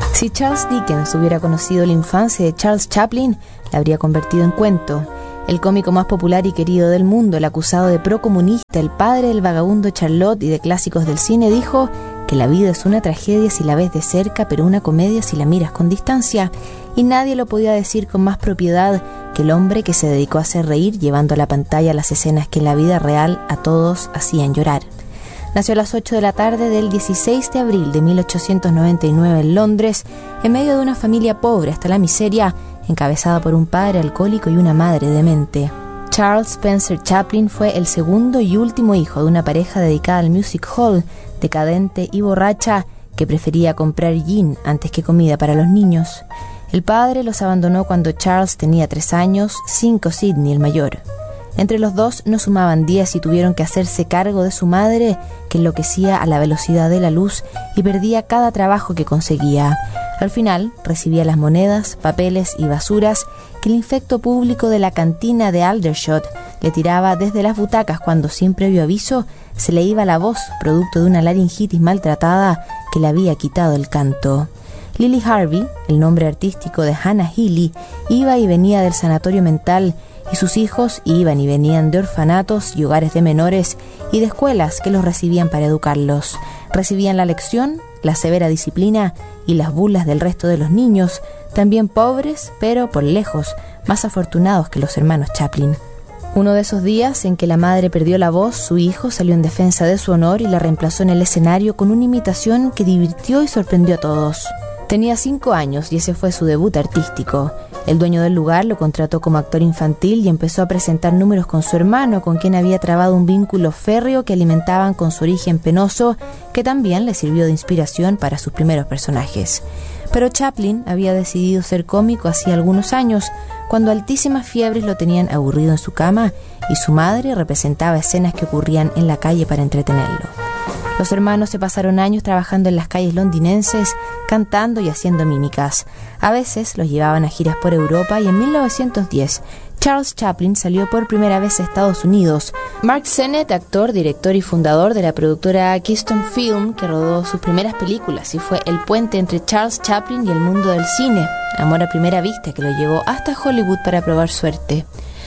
Si Charles Dickens hubiera conocido la infancia de Charles Chaplin, la habría convertido en cuento. El cómico más popular y querido del mundo, el acusado de procomunista, el padre del vagabundo Charlotte y de clásicos del cine, dijo que la vida es una tragedia si la ves de cerca, pero una comedia si la miras con distancia. Y nadie lo podía decir con más propiedad que el hombre que se dedicó a hacer reír, llevando a la pantalla las escenas que en la vida real a todos hacían llorar. Nació a las 8 de la tarde del 16 de abril de 1899 en Londres, en medio de una familia pobre hasta la miseria, encabezada por un padre alcohólico y una madre demente. Charles Spencer Chaplin fue el segundo y último hijo de una pareja dedicada al music hall, decadente y borracha, que prefería comprar gin antes que comida para los niños. El padre los abandonó cuando Charles tenía 3 años, 5 Sidney el mayor. Entre los dos no sumaban 10 y tuvieron que hacerse cargo de su madre, que enloquecía a la velocidad de la luz y perdía cada trabajo que conseguía. Al final recibía las monedas, papeles y basuras que el infecto público de la cantina de Aldershot le tiraba desde las butacas cuando, sin previo aviso, se le iba la voz, producto de una laringitis maltratada que le había quitado el canto. Lily Harvey, el nombre artístico de Hannah Healy, iba y venía del sanatorio mental, y sus hijos iban y venían de orfanatos y hogares de menores y de escuelas que los recibían para educarlos. Recibían la lección, la severa disciplina y las burlas del resto de los niños, también pobres, pero por lejos más afortunados que los hermanos Chaplin. Uno de esos días en que la madre perdió la voz, su hijo salió en defensa de su honor y la reemplazó en el escenario con una imitación que divirtió y sorprendió a todos. Tenía 5 años y ese fue su debut artístico. El dueño del lugar lo contrató como actor infantil y empezó a presentar números con su hermano, con quien había trabado un vínculo férreo que alimentaban con su origen penoso, que también le sirvió de inspiración para sus primeros personajes. Pero Chaplin había decidido ser cómico hacía algunos años, cuando altísimas fiebres lo tenían aburrido en su cama y su madre representaba escenas que ocurrían en la calle para entretenerlo. Los hermanos se pasaron años trabajando en las calles londinenses, cantando y haciendo mímicas. A veces los llevaban a giras por Europa y en 1910 Charles Chaplin salió por primera vez a Estados Unidos. Mark Sennett, actor, director y fundador de la productora Keystone Film, que rodó sus primeras películas y fue el puente entre Charles Chaplin y el mundo del cine, amor a primera vista que lo llevó hasta Hollywood para probar suerte.